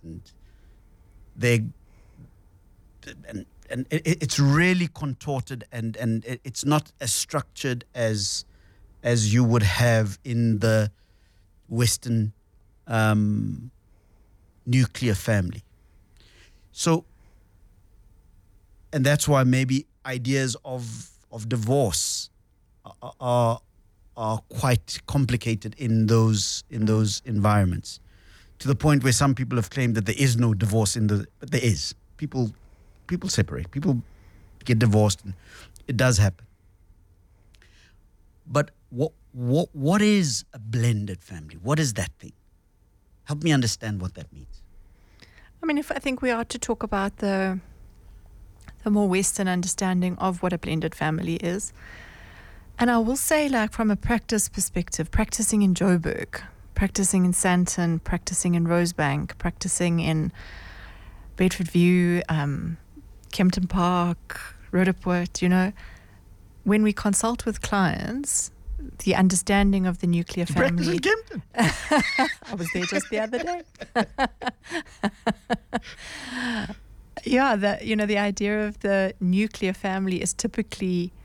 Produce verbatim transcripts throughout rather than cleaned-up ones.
and they and and it, it's really contorted, and and it, it's not as structured as as you would have in the Western um, nuclear family. So, and that's why maybe ideas of of divorce are are, are quite complicated in those in those environments, to the point where some people have claimed that there is no divorce in the, but there is. People people separate, people get divorced, and it does happen. But what what what is a blended family? What is that thing? Help me understand what that means. I mean, if I think we are to talk about the the more Western understanding of what a blended family is. And I will say, like, from a practice perspective, practicing in Joburg, practicing in Sandton, practicing in Rosebank, practicing in Bedford View, um, Kempton Park, Roodepoort, you know, when we consult with clients, the understanding of the nuclear You family. practice in Kempton? I was there just the other day. Yeah, the, you know, the idea of the nuclear family is typically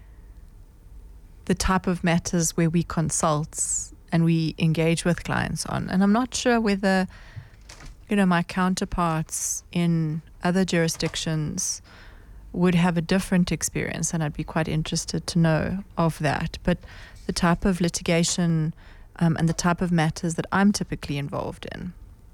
the type of matters where we consult and we engage with clients on. And I'm not sure whether, you know, my counterparts in other jurisdictions would have a different experience, and I'd be quite interested to know of that. But the type of litigation um, and the type of matters that I'm typically involved in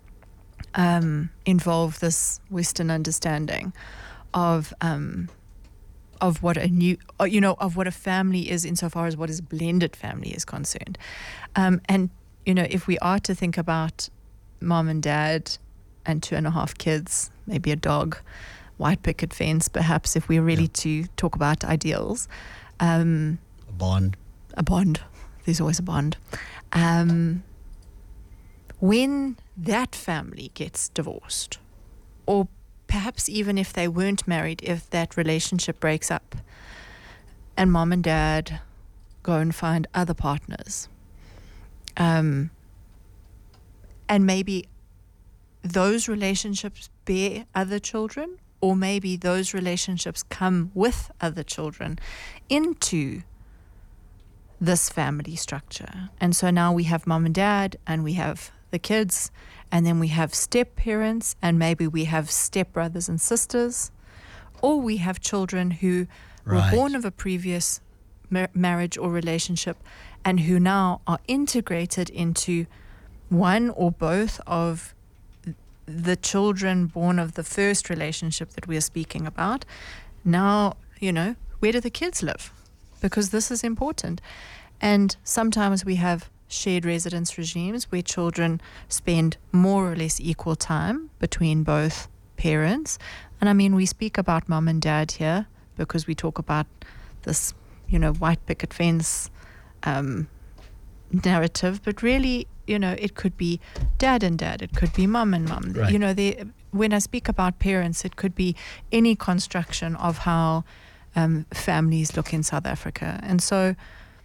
um, involve this Western understanding of um, of what a new, you know, of what a family is insofar as what is blended family is concerned. Um, and, you know, if we are to think about mom and dad and two and a half kids, maybe a dog, white picket fence, perhaps, if we're really yeah. to talk about ideals. Um, a bond. A bond. There's always a bond. Um, when that family gets divorced, or perhaps even if they weren't married, if that relationship breaks up and mom and dad go and find other partners, um, and maybe those relationships bear other children, or maybe those relationships come with other children into this family structure. And so now we have mom and dad, and we have the kids, and then we have step parents, and maybe we have step brothers and sisters, or we have children who right. were born of a previous mar- marriage or relationship and who now are integrated into one or both of the children born of the first relationship that we are speaking about. Now, you know, where do the kids live? Because this is important. And sometimes we have shared residence regimes where children spend more or less equal time between both parents. And I mean, we speak about mom and dad here because we talk about this, you know, white picket fence um, narrative, but really, you know, it could be dad and dad, it could be mom and mom. Right. You know, they, when I speak about parents, it could be any construction of how um, families look in South Africa. And so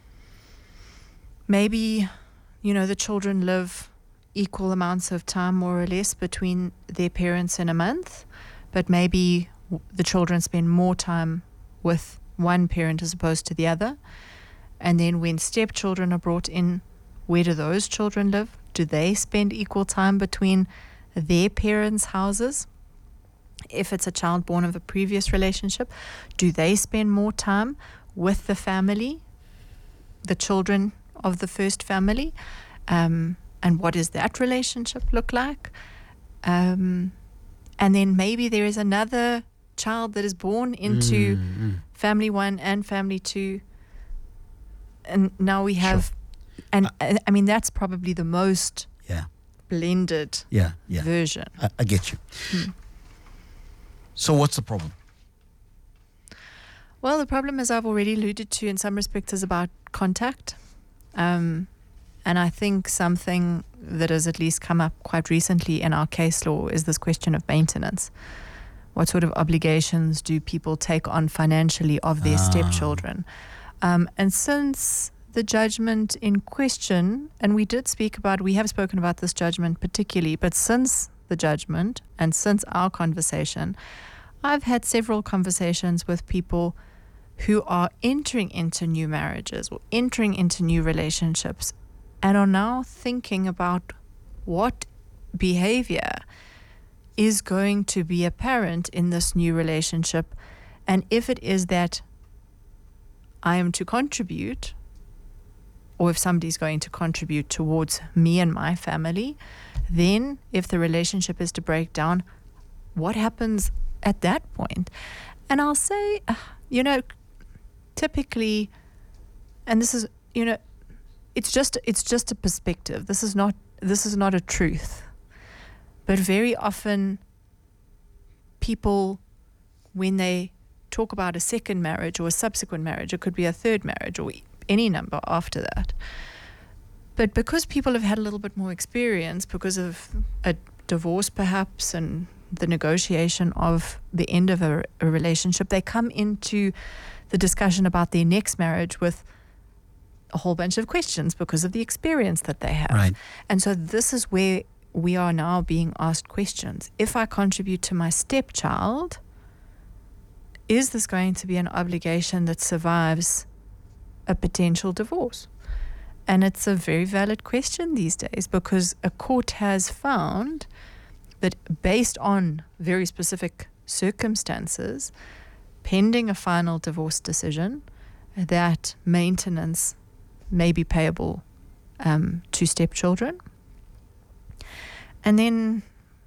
maybe, you know, the children live equal amounts of time, more or less, between their parents in a month, but maybe the children spend more time with one parent as opposed to the other. And then when stepchildren are brought in, where do those children live? Do they spend equal time between their parents' houses? If it's a child born of a previous relationship, do they spend more time with the family, the children of the first family? Um, and what does that relationship look like? Um, and then maybe there is another child that is born into mm-hmm. family one and family two. And now we have, sure. and uh, I mean, that's probably the most yeah. blended yeah, yeah. version. I, I get you. Hmm. So what's the problem? Well, the problem, as I've already alluded to in some respects, is about contact. Um, and I think something that has at least come up quite recently in our case law is this question of maintenance. What sort of obligations do people take on financially of their ah. stepchildren? Um, and since the judgment in question, and we did speak about, we have spoken about this judgment particularly, but since the judgment, and since our conversation, I've had several conversations with people who are entering into new marriages or entering into new relationships and are now thinking about what behavior is going to be apparent in this new relationship. And if it is that I am to contribute, or if somebody's going to contribute towards me and my family, then if the relationship is to break down, what happens at that point? And I'll say, uh, you know, typically, and this is, you know, it's just it's just a perspective. This is not this is not a truth. But very often, people, when they talk about a second marriage or a subsequent marriage, it could be a third marriage or any number after that. But because people have had a little bit more experience because of a divorce perhaps and the negotiation of the end of a, a relationship, they come into the discussion about their next marriage with a whole bunch of questions because of the experience that they have. Right. And so this is where we are now being asked questions. If I contribute to my stepchild, is this going to be an obligation that survives a potential divorce? And it's a very valid question these days because a court has found that based on very specific circumstances, pending a final divorce decision, that maintenance may be payable um, to stepchildren. And then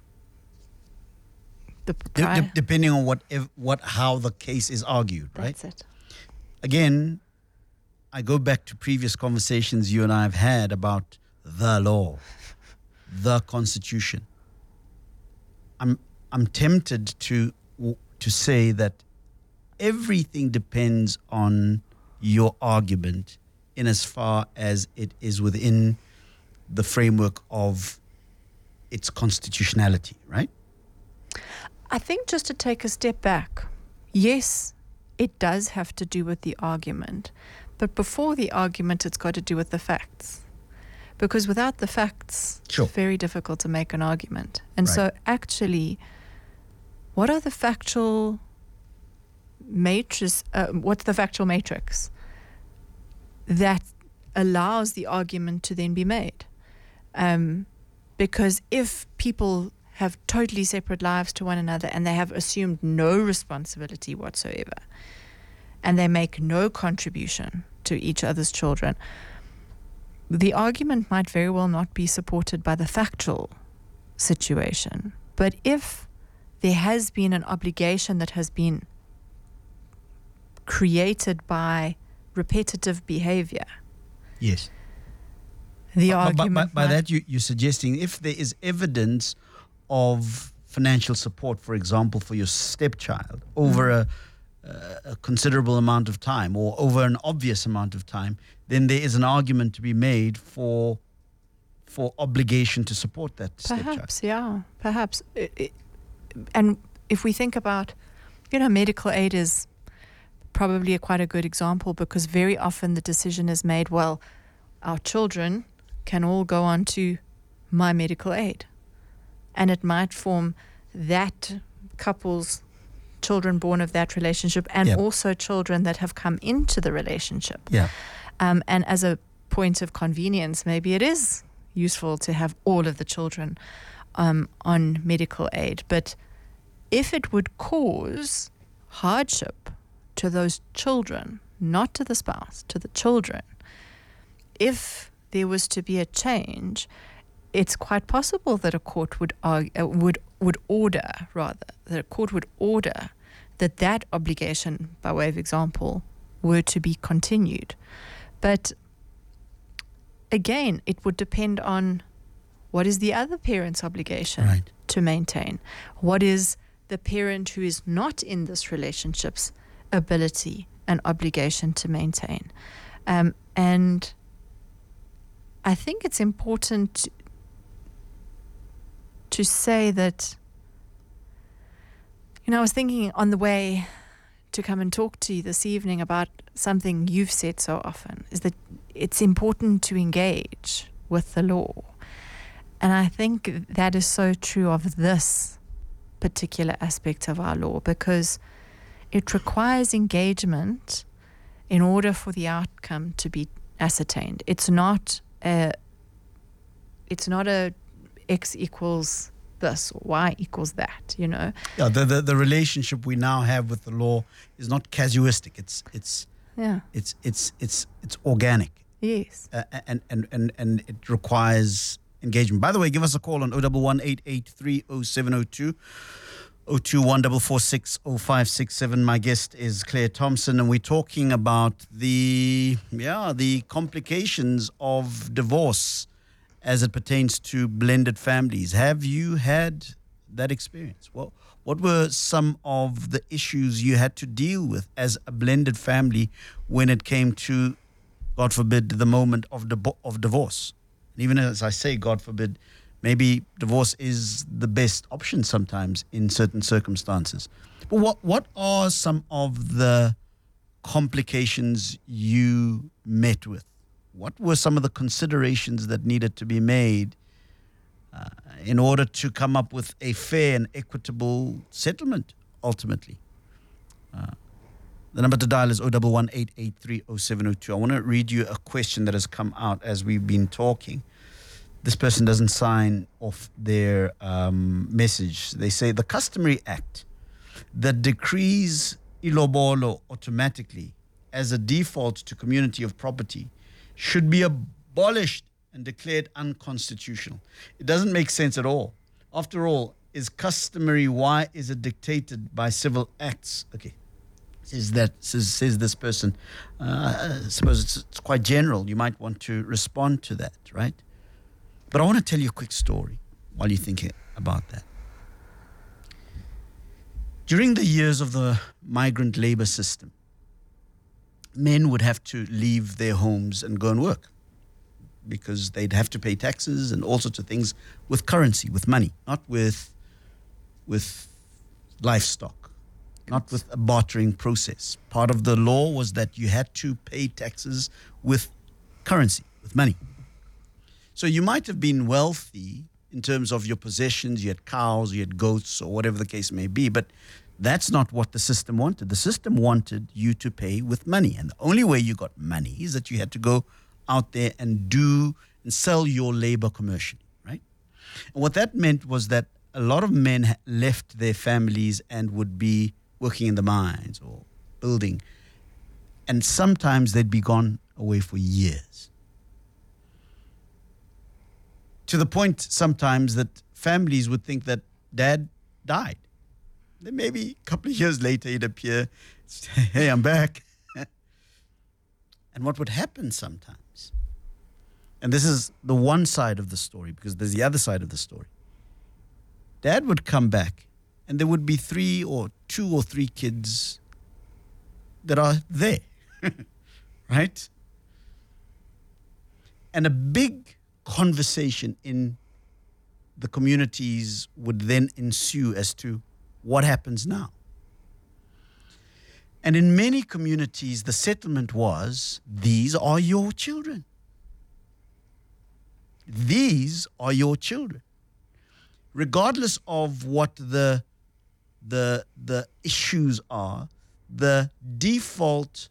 the De- de- depending on what if, what how the case is argued, right? That's it. Again, I go back to previous conversations you and I have had about the law, the Constitution. I'm I'm tempted to to say that everything depends on your argument in as far as it is within the framework of its constitutionality, right? I think just to take a step back, yes, it does have to do with the argument. But before the argument, it's got to do with the facts. Because without the facts, Sure. it's very difficult to make an argument. And Right. so actually, what are the factual matrix, uh, what's the factual matrix that allows the argument to then be made? Um, because if people have totally separate lives to one another and they have assumed no responsibility whatsoever, and they make no contribution to each other's children, the argument might very well not be supported by the factual situation. But if there has been an obligation that has been created by repetitive behavior, Yes. the But- but- argument but by might- that, you, you're suggesting if there is evidence of financial support, for example, for your stepchild over a, a considerable amount of time or over an obvious amount of time, then there is an argument to be made for for obligation to support that stepchild. Perhaps, yeah, perhaps. It, it, and if we think about, you know, medical aid is probably a quite a good example because very often the decision is made, well, our children can all go on to my medical aid. And it might form that couple's children born of that relationship and Yep. also children that have come into the relationship. Yeah. Um, and as a point of convenience, maybe it is useful to have all of the children um, on medical aid. But if it would cause hardship to those children, not to the spouse, to the children, if there was to be a change, it's quite possible that a court would argue, uh, would would order rather that a court would order that that obligation, by way of example, were to be continued. But again, it would depend on what is the other parent's obligation Right. to maintain. What is the parent who is not in this relationship's ability and obligation to maintain? Um, and I think it's important to say that, you know, I was thinking on the way to come and talk to you this evening about something you've said so often, is that it's important to engage with the law. And I think that is so true of this particular aspect of our law, because it requires engagement in order for the outcome to be ascertained. It's not a, it's not a X equals this or Y equals that, you know. Yeah, the, the the relationship we now have with the law is not casuistic. It's it's Yeah. it's it's it's it's organic. Yes. Uh, and, and, and, and it requires engagement. By the way, give us a call on zero one one, eight eight three, zero seven zero two, zero two one four four six, zero five six seven. My guest is Claire Thompson, and we're talking about the, yeah, the complications of divorce as it pertains to blended families. Have you had that experience? Well, what were some of the issues you had to deal with as a blended family when it came to, God forbid, the moment of di- of divorce? And even as I say, God forbid, maybe divorce is the best option sometimes in certain circumstances. But what, what are some of the complications you met with? What were some of the considerations that needed to be made uh, in order to come up with a fair and equitable settlement, ultimately? Uh, The number to dial is zero one one, eight eight three, zero seven zero two. I want to read you a question that has come out as we've been talking. This person doesn't sign off their um, message. They say the customary act that decrees ilobolo automatically as a default to community of property should be abolished and declared unconstitutional. It doesn't make sense at all. After all, is customary, why is it dictated by civil acts? Okay. Says that says, says this person. Uh, I suppose it's, it's quite general. You might want to respond to that, right? But I want to tell you a quick story while you're thinking about that. During the years of the migrant labor system, men would have to leave their homes and go and work because they'd have to pay taxes and all sorts of things with currency, with money, not with with livestock. Not with a bartering process. Part of the law was that you had to pay taxes with currency, with money. So you might have been wealthy in terms of your possessions. You had cows, you had goats, or whatever the case may be. But that's not what the system wanted. The system wanted you to pay with money. And the only way you got money is that you had to go out there and do and sell your labor commercially, right? And what that meant was that a lot of men left their families and would be working in the mines or building. And sometimes they'd be gone away for years. To the point sometimes that families would think that dad died. Then maybe a couple of years later he'd appear, say, hey, I'm back. And what would happen sometimes, and this is the one side of the story because there's the other side of the story. Dad would come back and there would be three or two or three kids that are there, right? And a big conversation in the communities would then ensue as to what happens now. And in many communities, the settlement was, these are your children. These are your children. Regardless of what the the the issues are, the default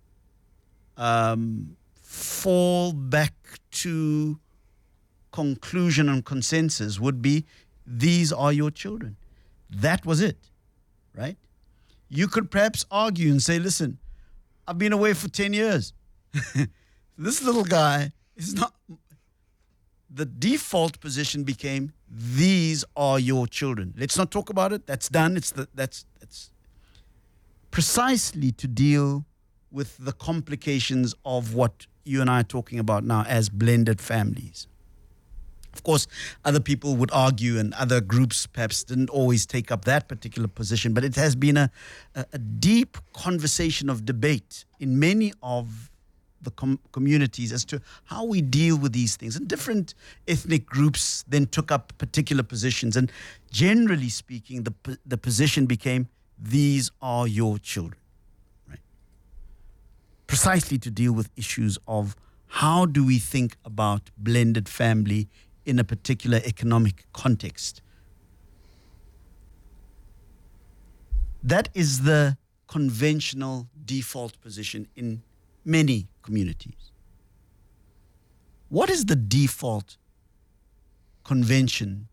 um, fall back to conclusion and consensus would be, these are your children. That was it, right? You could perhaps argue and say, listen, I've been away for ten years. This little guy is not, the default position became, these are your children. Let's not talk about it. That's done. It's the, that's that's precisely to deal with the complications of what you and I are talking about now as blended families. Of course, other people would argue, and other groups perhaps didn't always take up that particular position, but it has been a, a, a deep conversation of debate in many of the com- communities as to how we deal with these things. And different ethnic groups then took up particular positions. And generally speaking, the p- the position became, these are your children, right? Precisely to deal with issues of how do we think about blended family in a particular economic context. That is the conventional default position in many communities. What is the default convention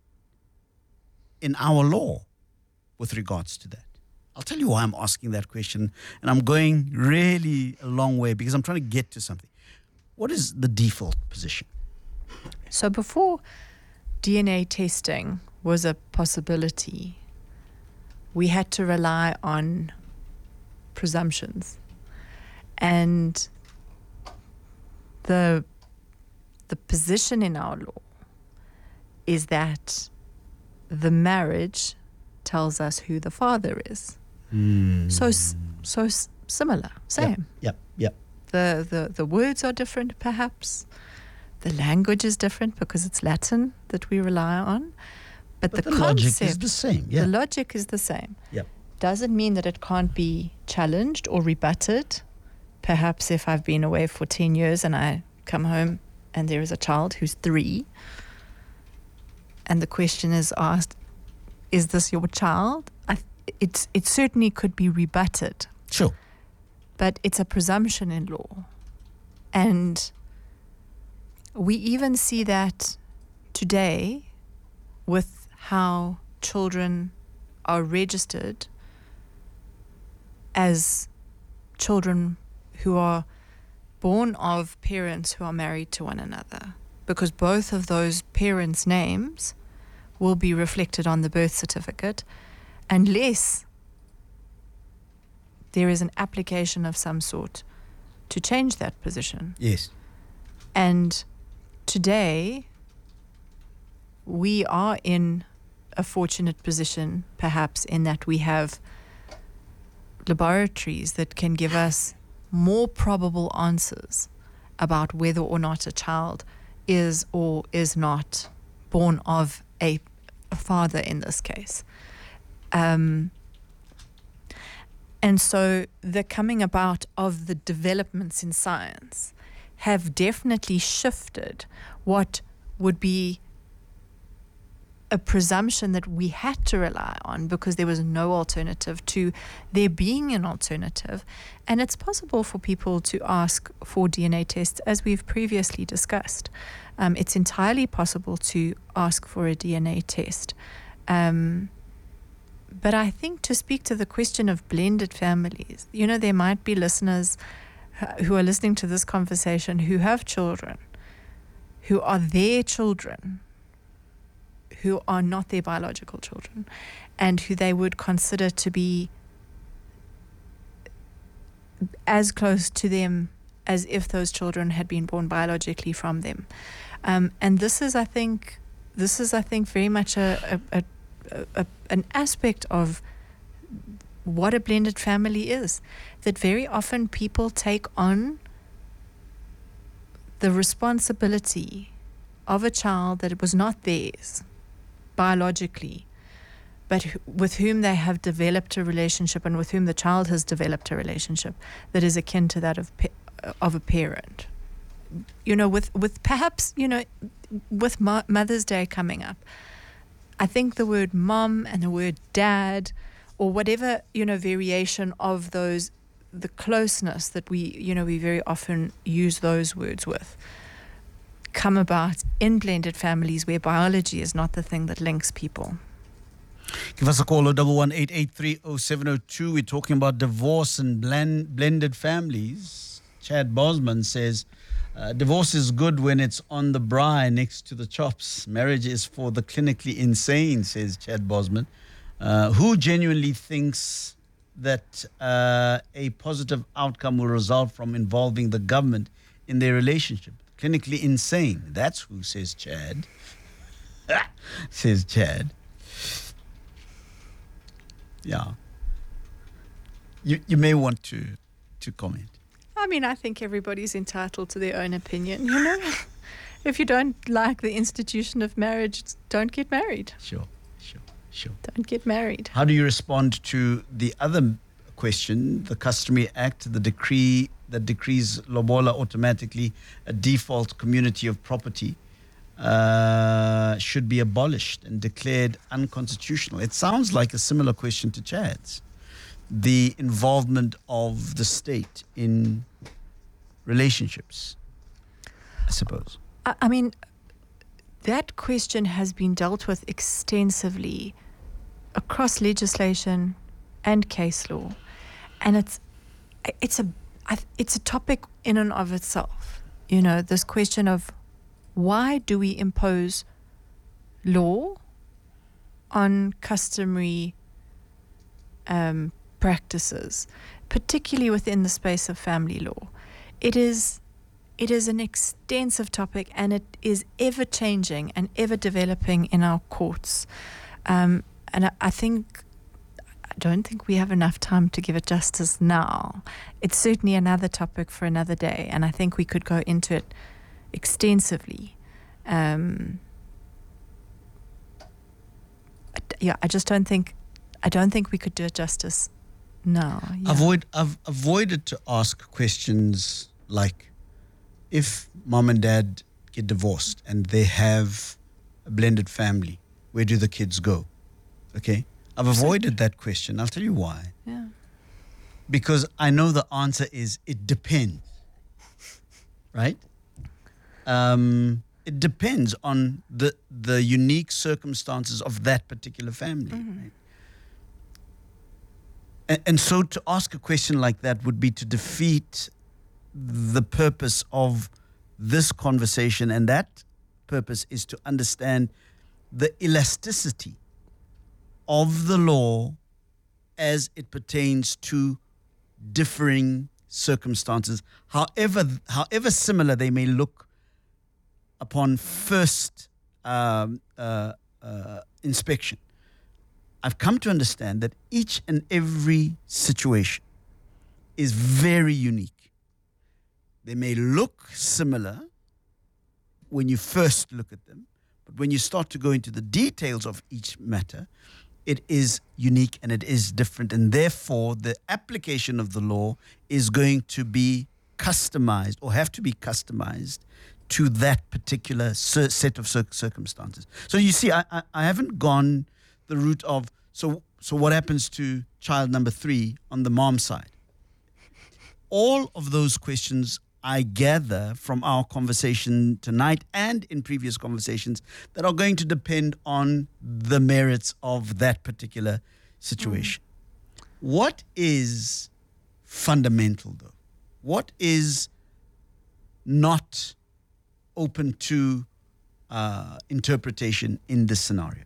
in our law with regards to that? I'll tell you why I'm asking that question, and I'm going really a long way because I'm trying to get to something. What is the default position? So before D N A testing was a possibility, we had to rely on presumptions. And the the position in our law is that the marriage tells us who the father is. Mm. So so s- similar, same. Yep, yep. The, the the words are different, perhaps. The language is different because it's Latin that we rely on. But, But the, the concept, logic is the same. Yeah. the logic is the same. Yep. Doesn't mean that it can't be challenged or rebutted. Perhaps if I've been away for ten years and I come home and there is a child who's three, and the question is asked, is this your child? I, it's, it certainly could be rebutted. Sure. But it's a presumption in law. And we even see that today with how children are registered as children who are born of parents who are married to one another, because both of those parents' names will be reflected on the birth certificate unless there is an application of some sort to change that position. Yes. And today, we are in a fortunate position, perhaps, in that we have laboratories that can give us more probable answers about whether or not a child is or is not born of a, a father in this case. Um, and so the coming about of the developments in science have definitely shifted what would be a presumption that we had to rely on because there was no alternative to there being an alternative. And it's possible for people to ask for D N A tests, as we've previously discussed. Um, it's entirely possible to ask for a D N A test. Um, but I think to speak to the question of blended families, you know, there might be listeners who are listening to this conversation who have children, who are their children, who are not their biological children, and who they would consider to be as close to them as if those children had been born biologically from them. Um, and this is, I think, this is, I think, very much a, a, a, a an aspect of what a blended family is, that very often people take on the responsibility of a child that it was not theirs biologically, but wh- with whom they have developed a relationship and with whom the child has developed a relationship that is akin to that of pa- of a parent. You know, with, with perhaps, you know, with Mo- Mother's Day coming up, I think the word mom and the word dad, or whatever, you know, variation of those, the closeness that we, you know, we very often use those words with, come about in blended families where biology is not the thing that links people. Give us a call, oh one one eight eight three oh seven oh two. We're talking about divorce and blend, blended families. Chad Bosman says, uh, divorce is good when it's on the braai next to the chops. Marriage is for the clinically insane, says Chad Bosman. Uh, who genuinely thinks that uh, a positive outcome will result from involving the government in their relationship? Clinically insane. That's who, says Chad. says Chad. Yeah. You you may want to to comment. I mean, I think everybody's entitled to their own opinion, you know? If you don't like the institution of marriage, don't get married. Sure, sure, sure. Don't get married. How do you respond to the other question, the Customary Act, the decree that decrees lobola automatically a default community of property? uh, should be abolished and declared unconstitutional? It sounds like a similar question to Chad's. The involvement of the state in relationships, I suppose. I, I mean, that question has been dealt with extensively across legislation and case law, and it's it's a it's a topic in and of itself. You know, this question of why do we impose law on customary um, practices, particularly within the space of family law. It is it is an extensive topic, and it is ever changing and ever developing in our courts. Um, and I, I think I don't think we have enough time to give it justice now. It's certainly another topic for another day, and I think we could go into it extensively. Um, yeah, I just don't think I don't think we could do it justice now. Yeah. Avoid. I've avoided to ask questions like, if mom and dad get divorced and they have a blended family, where do the kids go? Okay, I've avoided that question. I'll tell you why. Yeah. Because I know the answer is it depends. Right? Um, it depends on the the unique circumstances of that particular family. Mm-hmm. Right? And, and so to ask a question like that would be to defeat the purpose of this conversation, and that purpose is to understand the elasticity of the law as it pertains to differing circumstances, however however similar they may look upon first um, uh, uh, inspection. I've come to understand that each and every situation is very unique. They may look similar when you first look at them, but when you start to go into the details of each matter, it is unique and it is different, and therefore the application of the law is going to be customized or have to be customized to that particular cir- set of cir- circumstances. So you see, I, I, I haven't gone the route of, so so what happens to child number three on the mom side? All of those questions I gather from our conversation tonight and in previous conversations that are going to depend on the merits of that particular situation. Mm. What is fundamental, though? What is not open to uh, interpretation in this scenario?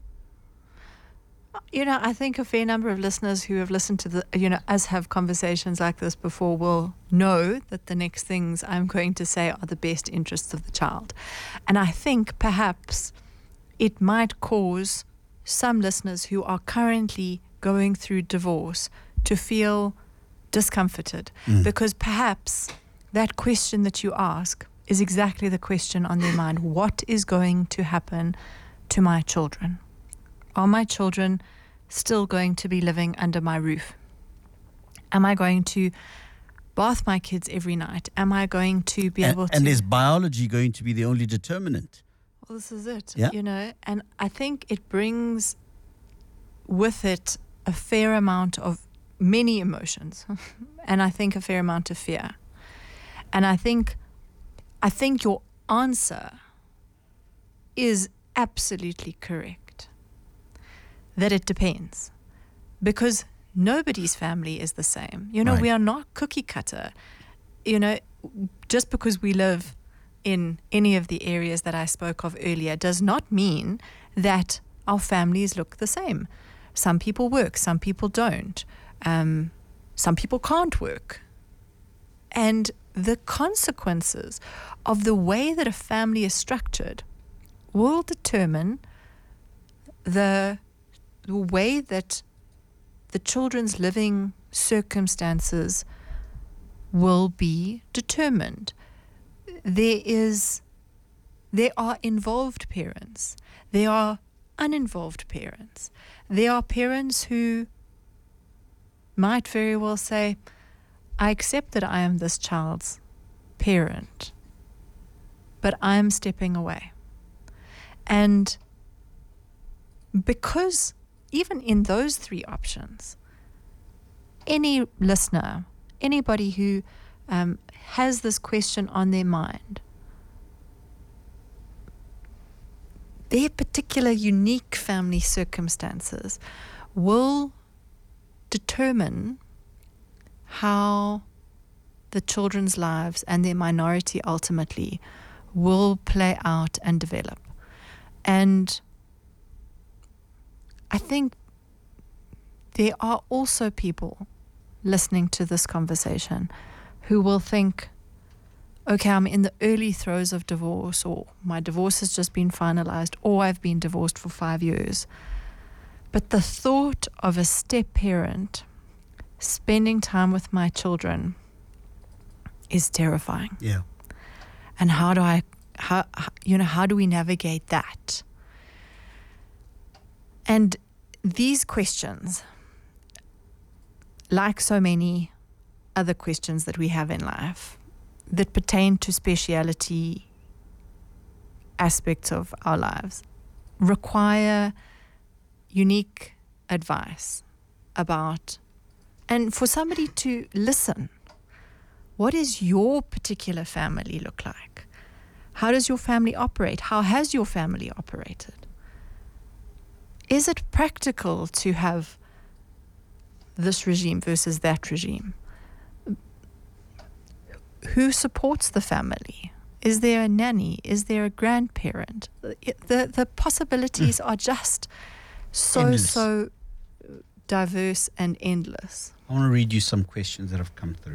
You know, I think a fair number of listeners who have listened to the, you know, us have conversations like this before will know that the next things I'm going to say are the best interests of the child. And I think perhaps it might cause some listeners who are currently going through divorce to feel discomforted, mm. because perhaps that question that you ask is exactly the question on their mind. What is going to happen to my children? Are my children still going to be living under my roof? Am I going to bath my kids every night? Am I going to be and, able to... And is biology going to be the only determinant? Well, this is it, yeah. you know, and I think it brings with it a fair amount of many emotions and I think a fair amount of fear. And I think, I think your answer is absolutely correct. That it depends, because nobody's family is the same. You know, right. We are not cookie cutter. You know, just because we live in any of the areas that I spoke of earlier does not mean that our families look the same. Some people work, some people don't. Um, some people can't work. And the consequences of the way that a family is structured will determine the the way that the children's living circumstances will be determined. There is, there are involved parents. There are uninvolved parents. There are parents who might very well say, I accept that I am this child's parent, but I'm stepping away. And because even in those three options, any listener, anybody who um, has this question on their mind, their particular unique family circumstances will determine how the children's lives and their minority ultimately will play out and develop. And I think there are also people listening to this conversation who will think, okay, I'm in the early throes of divorce, or my divorce has just been finalized, or I've been divorced for five years. But the thought of a step parent spending time with my children is terrifying. Yeah. And how do I, how, you know, how do we navigate that? And these questions, like so many other questions that we have in life that pertain to speciality aspects of our lives, require unique advice about, and for somebody to listen. What does your particular family look like? How does your family operate? How has your family operated? Is it practical to have this regime versus that regime? Who supports the family? Is there a nanny? Is there a grandparent? The the possibilities mm. are just so, endless. so diverse and endless. I want to read you some questions that have come through.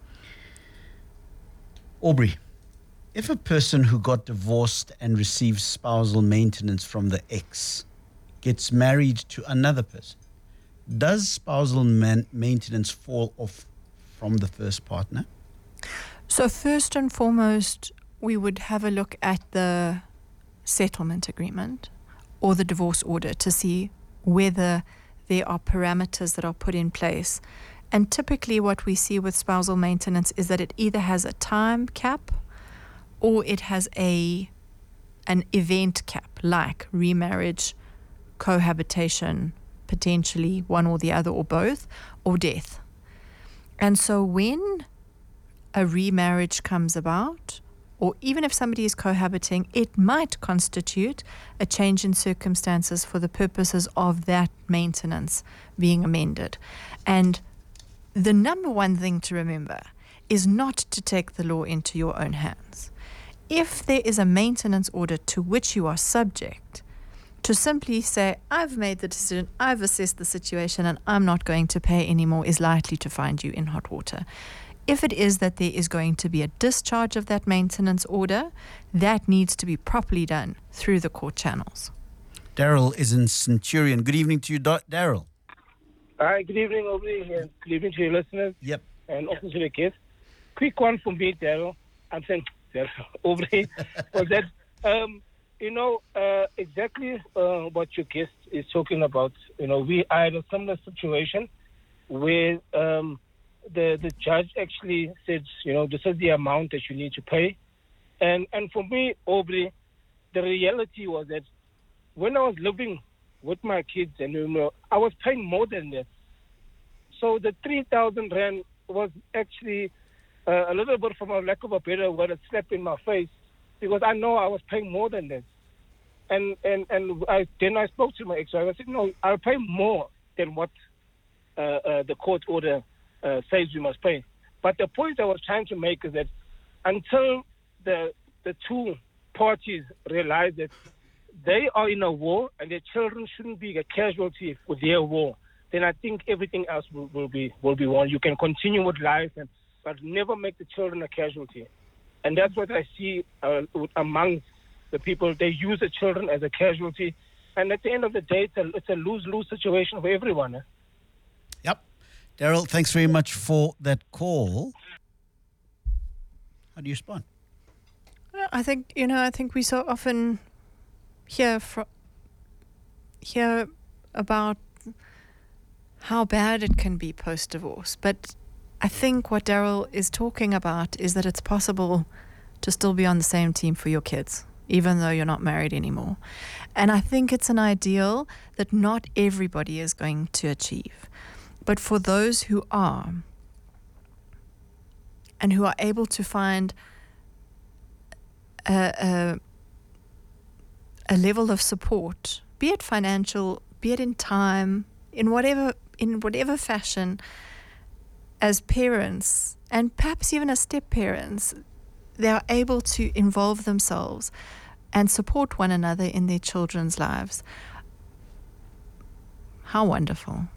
Aubrey, if a person who got divorced and receives spousal maintenance from the ex gets married to another person, does spousal man- maintenance fall off from the first partner? So first and foremost, we would have a look at the settlement agreement or the divorce order to see whether there are parameters that are put in place. And typically what we see with spousal maintenance is that it either has a time cap or it has a an event cap, like remarriage, cohabitation, potentially one or the other or both, or death. And so when a remarriage comes about, or even if somebody is cohabiting, it might constitute a change in circumstances for the purposes of that maintenance being amended. And the number one thing to remember is not to take the law into your own hands. If there is a maintenance order to which you are subject, to simply say, I've made the decision, I've assessed the situation, and I'm not going to pay anymore, is likely to find you in hot water. If it is that there is going to be a discharge of that maintenance order, that needs to be properly done through the court channels. Daryl is in Centurion. Good evening to you, Daryl. Hi, good evening, Aubrey, and good evening to your listeners. Yep. And also to the guests. Quick one from me, Daryl. I'm saying, Daryl, Aubrey, was that, um, you know, uh, exactly uh, what your guest is talking about. You know, we are in a similar situation where um, the the judge actually said, you know, this is the amount that you need to pay. And and for me, Aubrey, the reality was that when I was living with my kids, and you know, I was paying more than that. So the three thousand rand was actually uh, a little bit, from a lack of a better word, a slap in my face, because I know I was paying more than that. And and and I, then I spoke to my ex-wife. I said, no, I'll pay more than what uh, uh, the court order uh, says we must pay. But the point I was trying to make is that until the the two parties realize that they are in a war and their children shouldn't be a casualty with their war, then I think everything else will, will be will be won. You can continue with life, and, but never make the children a casualty. And that's what I see uh, among the people. They use the children as a casualty. And at the end of the day, it's a, it's a lose-lose situation for everyone. Eh? Yep. Daryl, thanks very much for that call. How do you respond? I think, you know, I think we so often hear, fro- hear about how bad it can be post-divorce. But I think what Daryl is talking about is that it's possible to still be on the same team for your kids. even though you're not married anymore. And I think it's an ideal that not everybody is going to achieve. But for those who are, and who are able to find a, a, a level of support, be it financial, be it in time, in whatever in whatever fashion, as parents, and perhaps even as step-parents, they are able to involve themselves and support one another in their children's lives. How wonderful.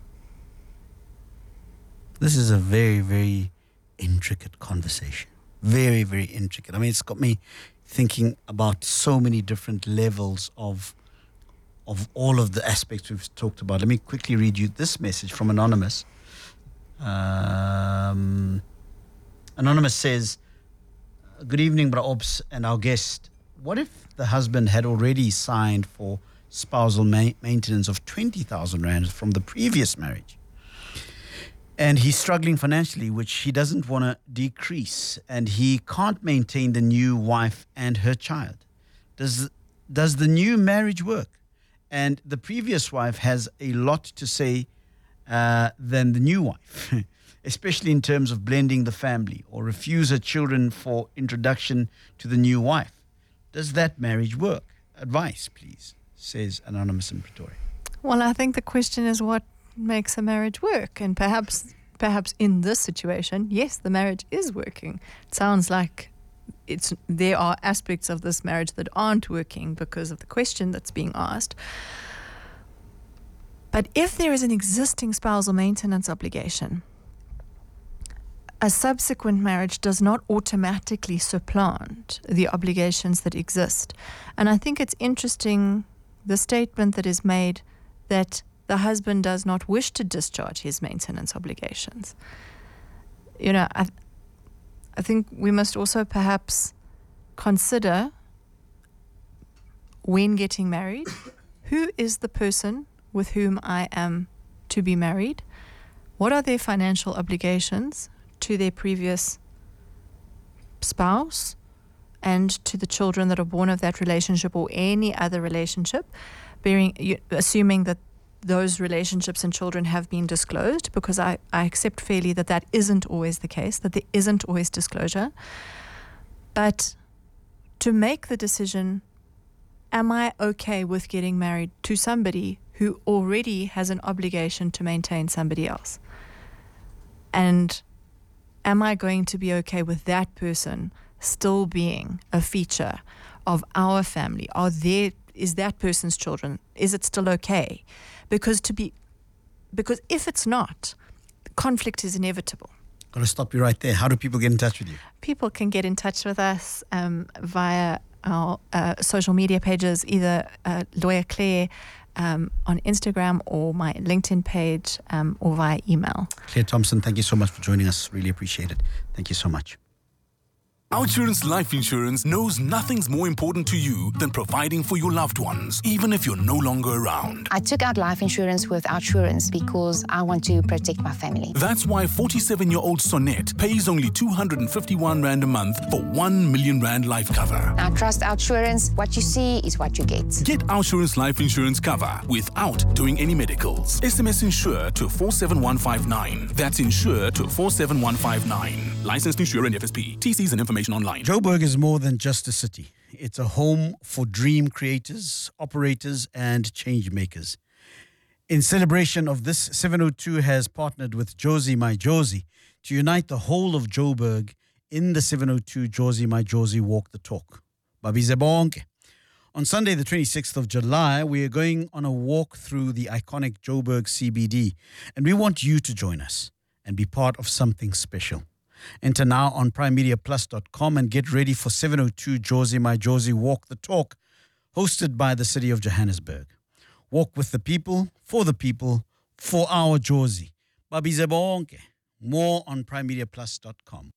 This is a very, very intricate conversation. Very, very intricate. I mean, it's got me thinking about so many different levels of of all of the aspects we've talked about. Let me quickly read you this message from Anonymous. Um, Anonymous says, good evening, Bra Ops and our guest. What if the husband had already signed for spousal ma- maintenance of twenty thousand rand from the previous marriage? And he's struggling financially, which he doesn't want to decrease, and he can't maintain the new wife and her child. Does does the new marriage work? And the previous wife has a lot to say uh, than the new wife, especially in terms of blending the family, or refuse her children for introduction to the new wife. Does that marriage work? Advice, please, says Anonymous in Pretoria. Well, I think the question is what makes a marriage work, and perhaps perhaps in this situation, yes, the marriage is working. It sounds like it's there are aspects of this marriage that aren't working because of the question that's being asked. But if there is an existing spousal maintenance obligation, a subsequent marriage does not automatically supplant the obligations that exist. And I think it's interesting, the statement that is made that the husband does not wish to discharge his maintenance obligations. You know, I, I think we must also perhaps consider, when getting married, who is the person with whom I am to be married? What are their financial obligations to their previous spouse and to the children that are born of that relationship or any other relationship, bearing, assuming that those relationships and children have been disclosed, because I, I accept fairly that that isn't always the case, that there isn't always disclosure. But to make the decision, am I okay with getting married to somebody who already has an obligation to maintain somebody else? And am I going to be okay with that person still being a feature of our family? Are there, is that person's children, is it still okay? Because to be, because if it's not, conflict is inevitable. Got to stop you right there. How do people get in touch with you? People can get in touch with us um, via our uh, social media pages, either uh, Lawyer Claire um, on Instagram or my LinkedIn page um, or via email. Claire Thompson, thank you so much for joining us. Really appreciate it. Thank you so much. Outsurance Life Insurance knows nothing's more important to you than providing for your loved ones, even if you're no longer around. I took out life insurance with Outsurance because I want to protect my family. That's why forty-seven-year-old Sonette pays only two hundred fifty-one rand a month for one million rand life cover. I trust Outsurance. What you see is what you get. Get Outsurance Life Insurance cover without doing any medicals. S M S Insure to four seven one five nine. That's Insure to four seven one five nine. Licensed Insurer and F S P. T Cs and information online. Joburg is more than just a city. It's a home for dream creators, operators, and change makers. In celebration of this, seven oh two has partnered with Jozi My Jozi to unite the whole of Joburg in the seven oh two Jozi My Jozi Walk the Talk. Babize bonke. On Sunday, the twenty-sixth of July, we are going on a walk through the iconic Joburg C B D, and we want you to join us and be part of something special. Enter now on prime media plus dot com and get ready for seven oh two Jozi My Jozi Walk the Talk, hosted by the City of Johannesburg. Walk with the people, for the people, for our Jozi. Babize bonke. More on prime media plus dot com.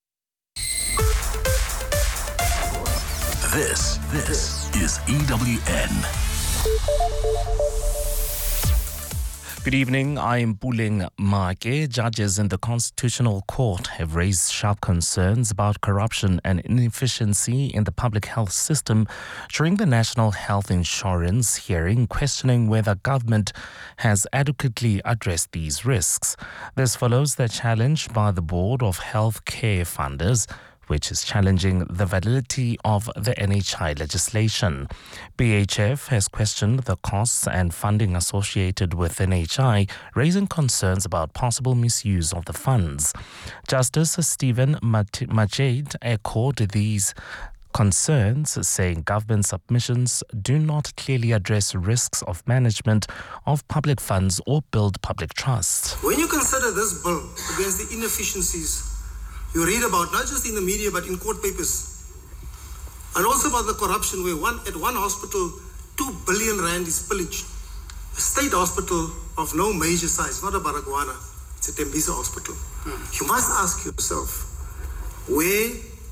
This, this is E W N. Good evening. I'm Puling Make. Judges in the Constitutional Court have raised sharp concerns about corruption and inefficiency in the public health system during the National Health Insurance hearing, questioning whether government has adequately addressed these risks. This follows the challenge by the Board of Health Care Funders, which is challenging the validity of the N H I legislation. B H F has questioned the costs and funding associated with N H I, raising concerns about possible misuse of the funds. Justice Stephen Majid echoed these concerns, saying government submissions do not clearly address risks of management of public funds or build public trust. When you consider this bill against the inefficiencies you read about, not just in the media but in court papers, and also about the corruption where one at one hospital two billion rand is pillaged, a state hospital of no major size, not a Baragwana, it's a Tembisa hospital. Mm. You must ask yourself, where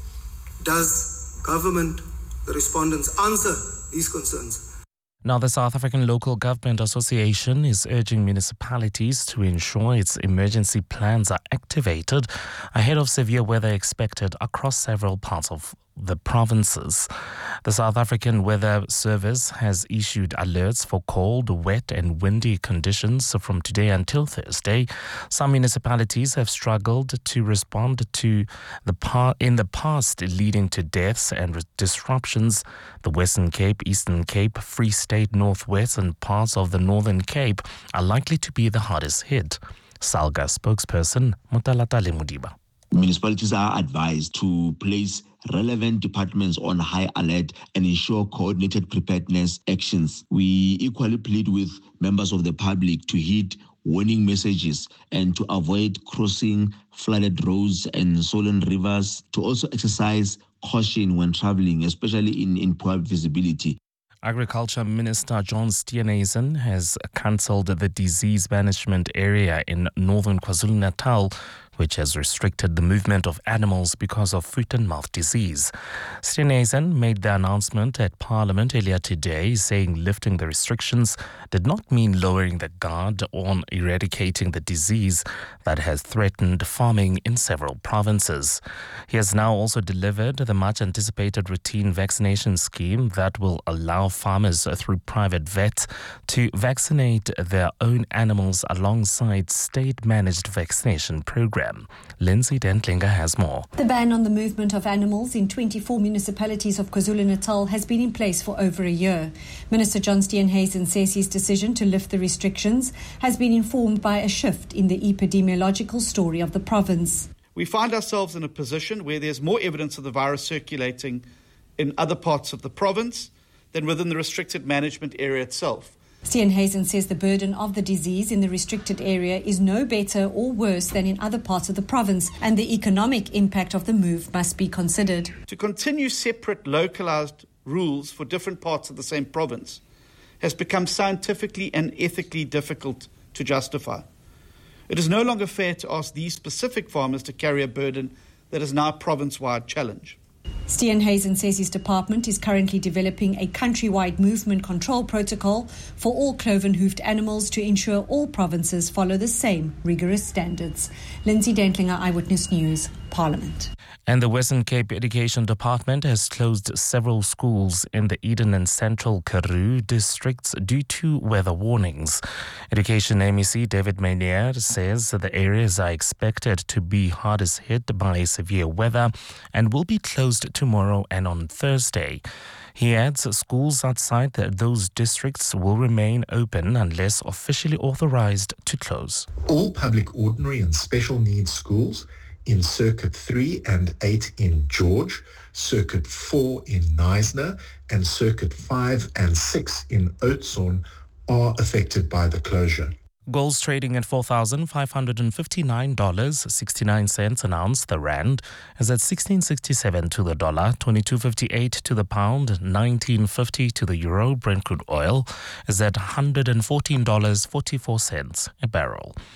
does government, the respondents, answer these concerns? Now, the South African Local Government Association is urging municipalities to ensure its emergency plans are activated ahead of severe weather expected across several parts of the provinces. The South African Weather Service has issued alerts for cold, wet and windy conditions from today until Thursday. Some municipalities have struggled to respond to the par- in the past, leading to deaths and disruptions. The Western Cape, Eastern Cape, Free State, Northwest and parts of the Northern Cape are likely to be the hardest hit. SALGA spokesperson Mutalatale Mudiba. Municipalities are advised to place relevant departments on high alert and ensure coordinated preparedness actions. We equally plead with members of the public to heed warning messages and to avoid crossing flooded roads and swollen rivers, to also exercise caution when traveling, especially in, in poor visibility. Agriculture Minister John Steenhuisen has cancelled the disease management area in northern KwaZulu-Natal, which has restricted the movement of animals because of foot and mouth disease. Steenhuisen made the announcement at Parliament earlier today, saying lifting the restrictions did not mean lowering the guard on eradicating the disease that has threatened farming in several provinces. He has now also delivered the much-anticipated routine vaccination scheme that will allow farmers through private vets to vaccinate their own animals alongside state-managed vaccination program. Lindsay Dentlinger has more. The ban on the movement of animals in twenty-four municipalities of KwaZulu-Natal has been in place for over a year. Minister John Steenhuisen says his decision to lift the restrictions has been informed by a shift in the epidemiological story of the province. We find ourselves in a position where there's more evidence of the virus circulating in other parts of the province than within the restricted management area itself. Steenhuisen says the burden of the disease in the restricted area is no better or worse than in other parts of the province, and the economic impact of the move must be considered. To continue separate localized rules for different parts of the same province has become scientifically and ethically difficult to justify. It is no longer fair to ask these specific farmers to carry a burden that is now a province-wide challenge. Steenhuisen says his department is currently developing a countrywide movement control protocol for all cloven-hoofed animals to ensure all provinces follow the same rigorous standards. Lindsay Dentlinger, Eyewitness News, Parliament. And the Western Cape Education Department has closed several schools in the Eden and Central Karoo districts due to weather warnings. Education M E C David Meunier says that the areas are expected to be hardest hit by severe weather and will be closed tomorrow and on Thursday. He adds schools outside those districts will remain open unless officially authorized to close. All public ordinary and special needs schools in Circuit three and eight in George, Circuit four in Knysna, and Circuit five and six in Oudtshoorn are affected by the closure. Gold's trading at four thousand five hundred fifty-nine dollars and sixty-nine cents an ounce. The rand is at sixteen sixty-seven to the dollar, twenty-two fifty-eight to the pound, nineteen fifty to the euro. Brent crude oil is at one hundred fourteen dollars and forty-four cents a barrel.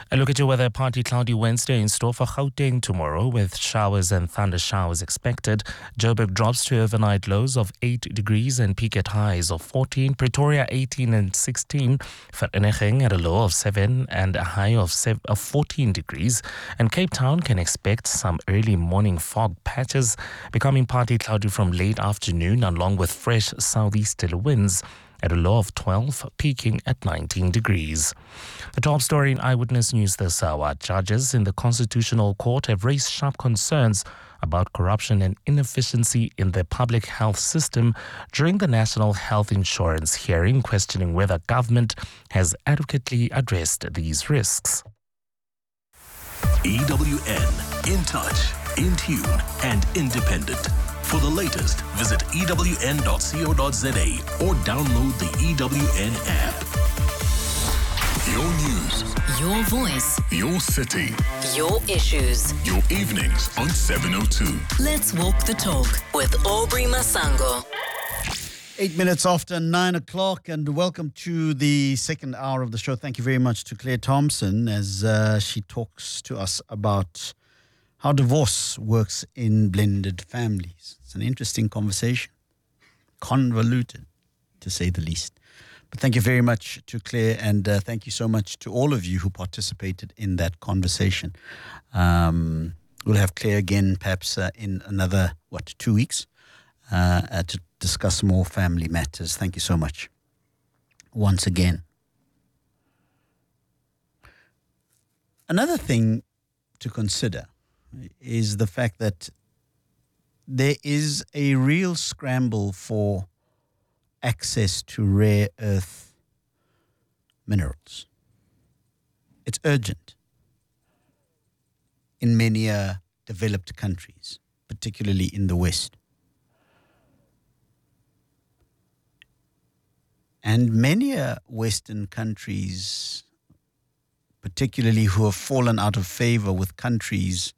A look at your weather. Partly cloudy Wednesday in store for Gauteng tomorrow, with showers and thunder showers expected. Joburg drops to overnight lows of eight degrees and peak at highs of fourteen. Pretoria eighteen and sixteen. Vereeniging at a low of seven and a high of fourteen degrees. And Cape Town can expect some early morning fog patches, becoming partly cloudy from late afternoon, along with fresh southeasterly winds at a low of twelve, peaking at nineteen degrees. The top story in Eyewitness News this hour. Judges in the Constitutional Court have raised sharp concerns about corruption and inefficiency in the public health system during the National Health Insurance hearing, questioning whether government has adequately addressed these risks. E W N, in touch, in tune, and independent. For the latest, visit E W N dot co dot za or download the E W N app. Your news, your voice, your city, your issues, your evenings on seven oh two. Let's walk the talk with Aubrey Masango. Eight minutes after nine o'clock, and welcome to the second hour of the show. Thank you very much to Claire Thompson as uh, she talks to us about how divorce works in blended families. It's an interesting conversation, convoluted to say the least. But thank you very much to Claire, and uh, thank you so much to all of you who participated in that conversation. Um, we'll have Claire again perhaps uh, in another, what, two weeks uh, uh, to discuss more family matters. Thank you so much once again. Another thing to consider is the fact that there is a real scramble for access to rare earth minerals. It's urgent in many uh, developed countries, particularly in the West. And many uh, Western countries, particularly who have fallen out of favor with countries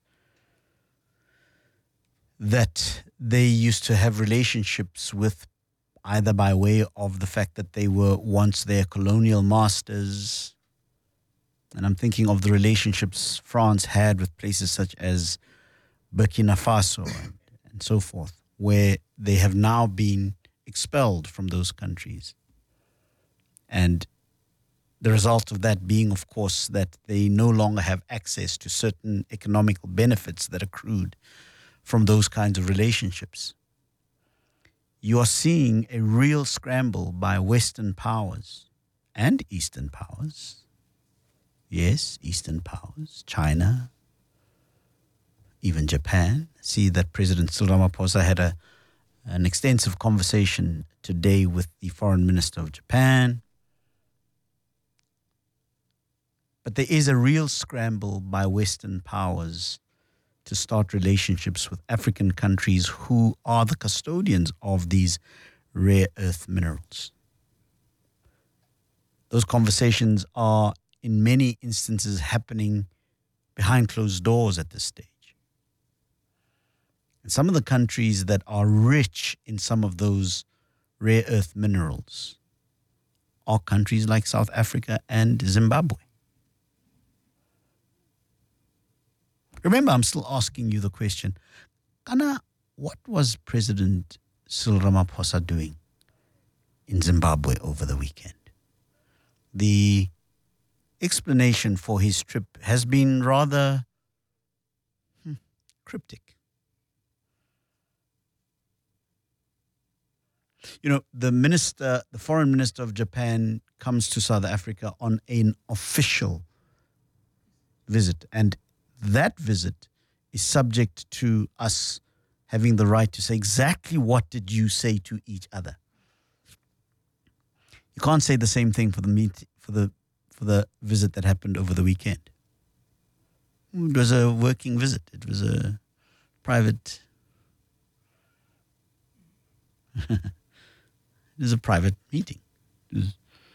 that they used to have relationships with, either by way of the fact that they were once their colonial masters. And I'm thinking of the relationships France had with places such as Burkina Faso and, and so forth, where they have now been expelled from those countries. And the result of that being, of course, that they no longer have access to certain economical benefits that accrued from those kinds of relationships. You are seeing a real scramble by Western powers and Eastern powers. Yes, Eastern powers, China, even Japan. See that President Cyril Ramaphosa had a, an extensive conversation today with the Foreign Minister of Japan. But there is a real scramble by Western powers to start relationships with African countries who are the custodians of these rare earth minerals. Those conversations are in many instances happening behind closed doors at this stage. And some of the countries that are rich in some of those rare earth minerals are countries like South Africa and Zimbabwe. Remember, I'm still asking you the question, Kana, what was President Cyril Ramaphosa doing in Zimbabwe over the weekend? The explanation for his trip has been rather hmm, cryptic. You know, the minister, the foreign minister of Japan comes to South Africa on an official visit, and that visit is subject to us having the right to say exactly what did you say to each other. You can't say the same thing for the meet for the for the visit that happened over the weekend. It was a working visit. It was a private. It was a private meeting. It was,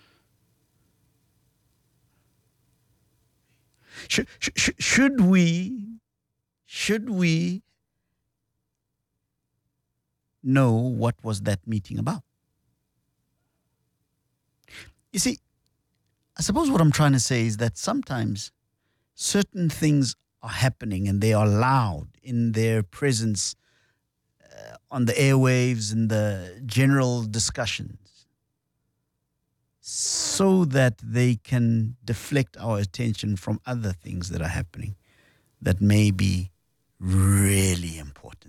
Should, should, should we, should we know what was that meeting about? You see, I suppose what I'm trying to say is that sometimes certain things are happening and they are loud in their presence uh, on the airwaves and the general discussions, so that they can deflect our attention from other things that are happening that may be really important.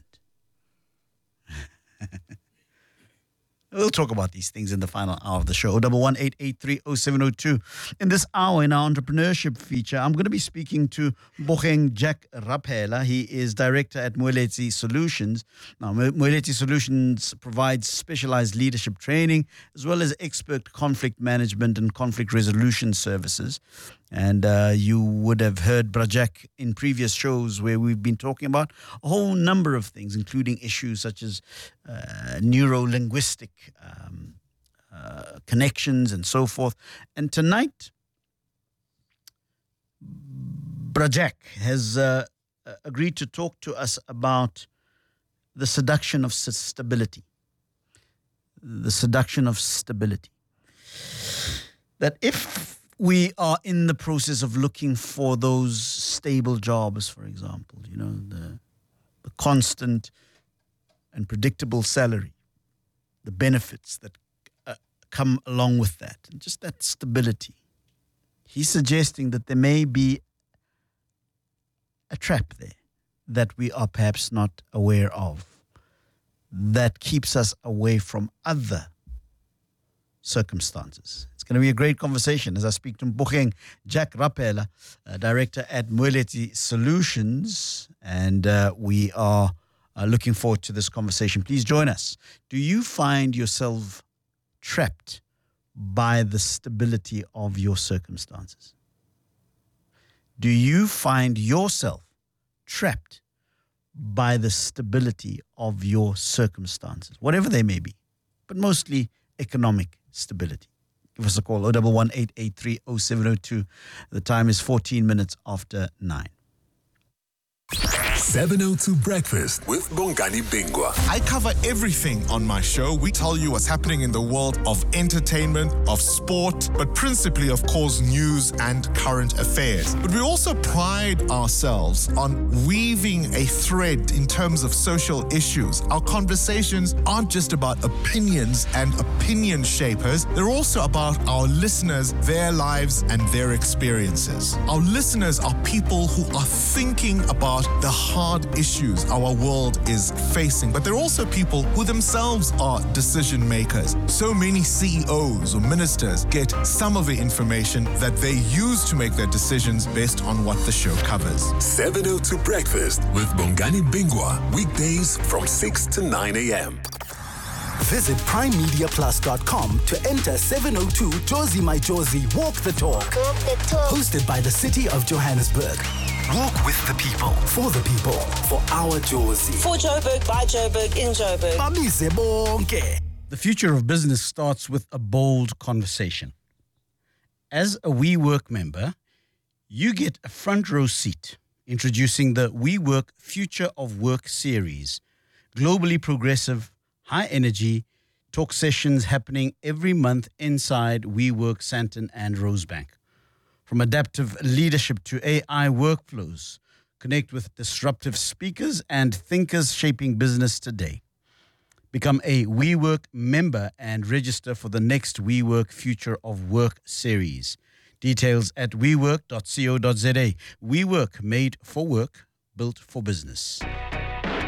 We'll talk about these things in the final hour of the show. Double one eight eight three oh seven oh two. In this hour, in our entrepreneurship feature, I'm going to be speaking to Mboheng Jack Rapela. He is director at Moeletsi Solutions. Now, Moeletsi Solutions provides specialized leadership training as well as expert conflict management and conflict resolution services. And uh, you would have heard Brajak in previous shows where we've been talking about a whole number of things, including issues such as uh, neuro-linguistic um, uh, connections and so forth. And tonight, Brajak has uh, agreed to talk to us about the seduction of stability. The seduction of stability. That if we are in the process of looking for those stable jobs, for example, you know, the, the constant and predictable salary, the benefits that uh, come along with that, and just that stability. He's suggesting that there may be a trap there that we are perhaps not aware of, that keeps us away from other circumstances. It's going to be a great conversation as I speak to Mboheng Jack Rapela, uh, director at Moeletsi Solutions, and uh, we are uh, looking forward to this conversation. Please join us. Do you find yourself trapped by the stability of your circumstances? Do you find yourself trapped by the stability of your circumstances, whatever they may be, but mostly economic stability? Give us a call, oh one one eight eight three oh seven oh two. The time is fourteen minutes after nine. seven oh two Breakfast with Bongani Bingwa. I cover everything on my show. We tell you what's happening in the world of entertainment, of sport, but principally, of course, news and current affairs. But we also pride ourselves on weaving a thread in terms of social issues. Our conversations aren't just about opinions and opinion shapers. They're also about our listeners, their lives, and their experiences. Our listeners are people who are thinking about the hard issues our world is facing, but they're also people who themselves are decision makers. So many C E Os or ministers get some of the information that they use to make their decisions based on what the show covers. seven oh two Breakfast with Bongani Bingwa, weekdays from six to nine a.m. Visit prime media plus dot com to enter seven oh two Jozi My Jozi Walk the Talk. Walk the Talk. Hosted by the City of Johannesburg. Walk with the people, for the people, for our Jozi. For Joburg, by Joburg, in Joburg. The future of business starts with a bold conversation. As a WeWork member, you get a front row seat introducing the WeWork Future of Work series. Globally progressive, high energy talk sessions happening every month inside WeWork Sandton and Rosebank. From adaptive leadership to A I workflows, connect with disruptive speakers and thinkers shaping business today. Become a WeWork member and register for the next WeWork Future of Work series. Details at we work dot co dot za. WeWork, made for work, built for business.